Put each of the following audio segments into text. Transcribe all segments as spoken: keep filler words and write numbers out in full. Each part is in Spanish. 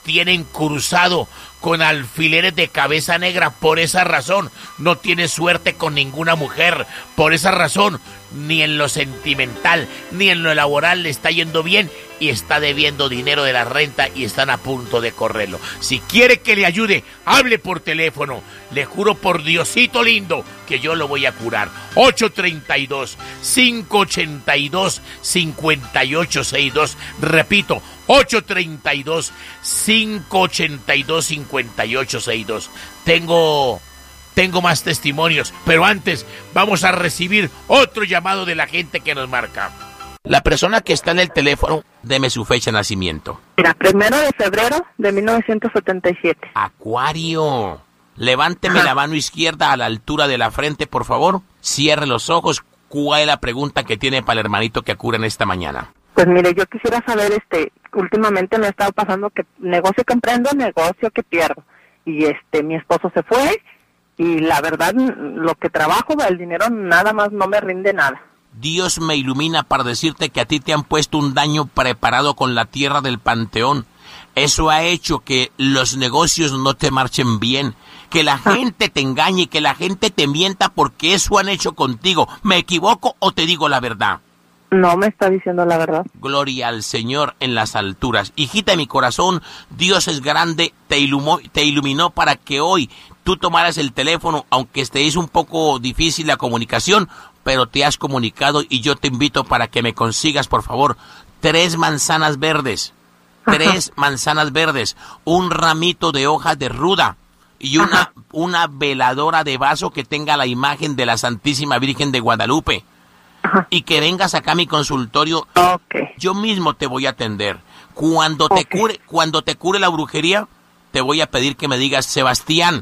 tienen cruzado con alfileres de cabeza negra. Por esa razón no tiene suerte con ninguna mujer. Por esa razón ni en lo sentimental ni en lo laboral le está yendo bien y está debiendo dinero de la renta y están a punto de correrlo. Si quiere que le ayude, hable por teléfono. Le juro por Diosito lindo que yo lo voy a curar. ocho tres dos, cinco ocho dos, cinco ocho seis dos. Repito, ocho tres dos, cinco ocho dos, cinco ocho seis dos. Tengo... Tengo más testimonios, pero antes vamos a recibir otro llamado de la gente que nos marca. La persona que está en el teléfono, deme su fecha de nacimiento. Mira, primero de febrero de mil novecientos setenta y siete. Acuario. Levánteme Ajá. la mano izquierda a la altura de la frente, por favor. Cierre los ojos. ¿Cuál es la pregunta que tiene para el hermanito que cura en esta mañana? Pues mire, yo quisiera saber, este, últimamente me ha estado pasando que negocio que emprendo, negocio que pierdo. Y este, mi esposo se fue. Y la verdad, lo que trabajo, el dinero nada más no me rinde nada. Dios me ilumina para decirte que a ti te han puesto un daño preparado con la tierra del panteón. Eso ha hecho que los negocios no te marchen bien, que la ah. gente te engañe, que la gente te mienta porque eso han hecho contigo. ¿Me equivoco o te digo la verdad? No me está diciendo la verdad. Gloria al Señor en las alturas. Hijita de mi corazón, Dios es grande, te ilumó, te iluminó para que hoy tú tomaras el teléfono, aunque te hizo un poco difícil la comunicación, pero te has comunicado y yo te invito para que me consigas, por favor, tres manzanas verdes, Ajá. tres manzanas verdes, un ramito de hojas de ruda y una, una veladora de vaso que tenga la imagen de la Santísima Virgen de Guadalupe. Ajá. Y que vengas acá a mi consultorio, okay. yo mismo te voy a atender. Cuando te okay. cure, cuando te cure la brujería, te voy a pedir que me digas, Sebastián,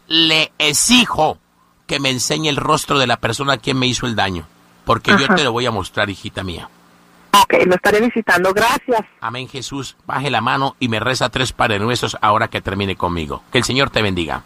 le exijo que me enseñe el rostro de la persona a quien me hizo el daño, porque Ajá. yo te lo voy a mostrar, hijita mía. Ok, lo estaré visitando, gracias. Amén, Jesús. Baje la mano y me reza tres Padres Nuestros ahora que termine conmigo. Que el Señor te bendiga.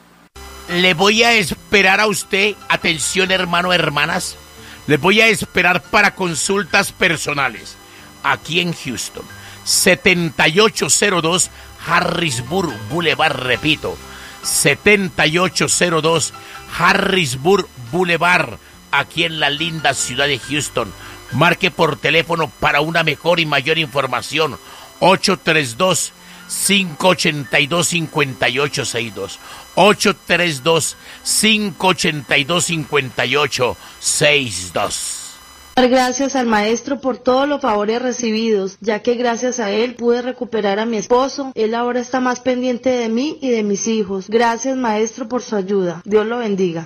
Le voy a esperar a usted, atención hermano, hermanas, les voy a esperar para consultas personales, aquí en Houston, setenta y ocho cero dos Harrisburg Boulevard, repito, setenta y ocho cero dos Harrisburg Boulevard, aquí en la linda ciudad de Houston. Marque por teléfono para una mejor y mayor información, ocho tres dos, cinco ocho dos, cinco ocho seis dos, ocho tres dos, cinco ocho dos, cinco ocho seis dos. Gracias al maestro por todos los favores recibidos, ya que gracias a él pude recuperar a mi esposo. Él ahora está más pendiente de mí y de mis hijos. Gracias, maestro, por su ayuda. Dios lo bendiga.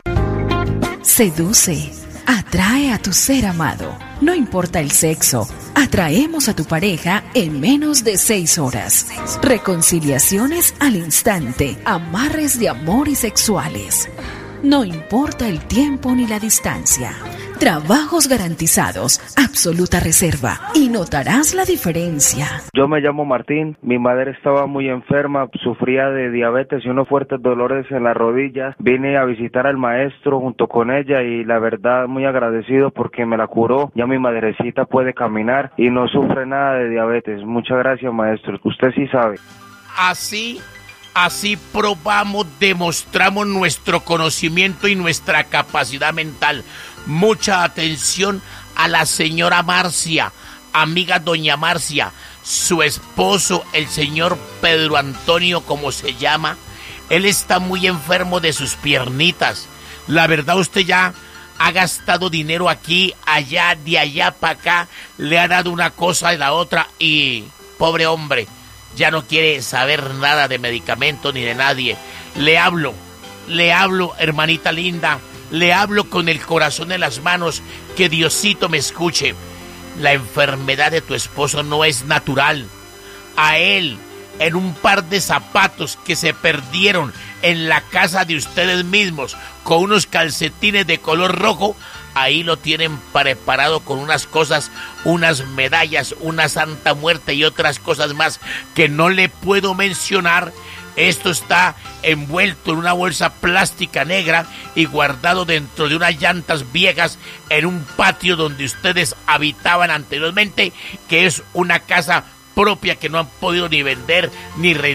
Seduce, atrae a tu ser amado. No importa el sexo, atraemos a tu pareja en menos de seis horas. Reconciliaciones al instante, amarres de amor y sexuales. No importa el tiempo ni la distancia. Trabajos garantizados, absoluta reserva, y notarás la diferencia. Yo me llamo Martín, mi madre estaba muy enferma, sufría de diabetes y unos fuertes dolores en las rodillas. Vine a visitar al maestro junto con ella y la verdad muy agradecido porque me la curó. Ya mi madrecita puede caminar y no sufre nada de diabetes. Muchas gracias, maestro, usted sí sabe. Así... Así probamos, demostramos nuestro conocimiento y nuestra capacidad mental. Mucha atención a la señora Marcia, amiga doña Marcia, su esposo, el señor Pedro Antonio, como se llama. Él está muy enfermo de sus piernitas. La verdad, usted ya ha gastado dinero aquí, allá, de allá para acá, le ha dado una cosa y la otra y, pobre hombre, ya no quiere saber nada de medicamento ni de nadie. Le hablo, le hablo, hermanita linda, le hablo con el corazón en las manos, que Diosito me escuche. La enfermedad de tu esposo no es natural. A él, en un par de zapatos que se perdieron en la casa de ustedes mismos, con unos calcetines de color rojo, ahí lo tienen preparado con unas cosas, unas medallas, una Santa Muerte y otras cosas más que no le puedo mencionar. Esto está envuelto en una bolsa plástica negra y guardado dentro de unas llantas viejas en un patio donde ustedes habitaban anteriormente, que es una casa propia que no han podido ni vender ni rentar.